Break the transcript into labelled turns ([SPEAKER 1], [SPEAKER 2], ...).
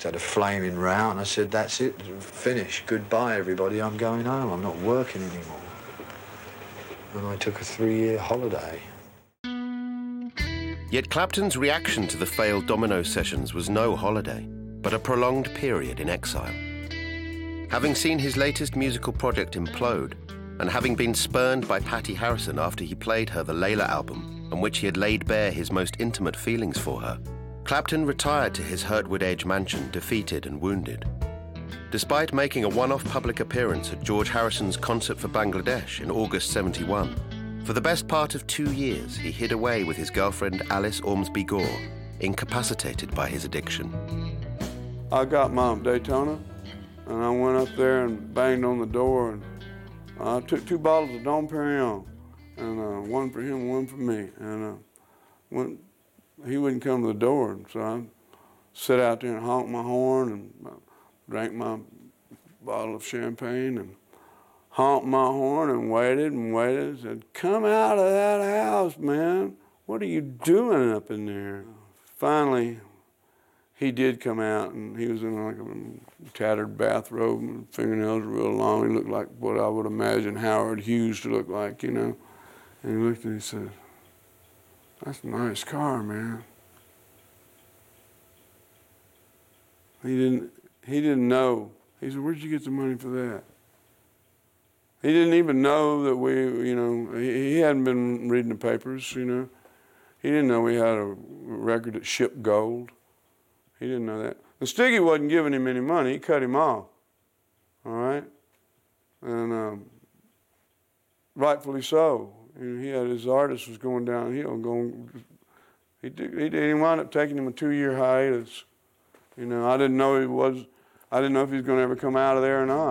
[SPEAKER 1] had a flaming row, and I said, that's it, finish, goodbye everybody, I'm going home, I'm not working anymore. And I took a 3-year holiday.
[SPEAKER 2] Yet Clapton's reaction to the failed Domino sessions was no holiday, but a prolonged period in exile. Having seen his latest musical project implode, and having been spurned by Patty Harrison after he played her the Layla album, on which he had laid bare his most intimate feelings for her, Clapton retired to his Hurtwood Edge mansion defeated and wounded. Despite making a one-off public appearance at George Harrison's concert for Bangladesh in August '71, for the best part of 2 years he hid away with his girlfriend Alice Ormsby Gore, incapacitated by his addiction.
[SPEAKER 3] I got my Daytona, and I went up there and banged on the door, and I took 2 bottles of Dom Perignon, and one for him, one for me. And he wouldn't come to the door, and so I sat out there and honked my horn and drank my bottle of champagne and honked my horn and waited and waited and said, come out of that house, man. What are you doing up in there? Finally, he did come out, and he was in like a tattered bathrobe, and fingernails were real long. He looked like what I would imagine Howard Hughes to look like, you know. And he looked and he said, that's a nice car, man. He didn't know. He said, where'd you get the money for that? He didn't even know that we, you know, he hadn't been reading the papers, you know. He didn't know we had a record that shipped gold. He didn't know that. And Stiggy wasn't giving him any money. He cut him off, all right? And rightfully so. You know, he had his artist was going downhill. He wound up taking him a 2-year hiatus. You know, I didn't know if he was going to ever come out of there or not.